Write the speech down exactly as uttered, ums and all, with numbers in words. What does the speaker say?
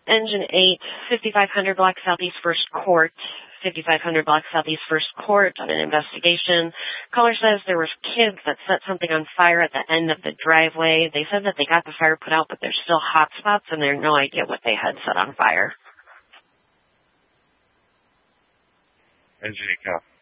Engine eight, fifty-five hundred block Southeast First Court, fifty-five hundred block Southeast First Court on an investigation. Caller says there were kids that set something on fire at the end of the driveway. They said that they got the fire put out, but there's still hot spots, and they have no idea what they had set on fire. Engine eight,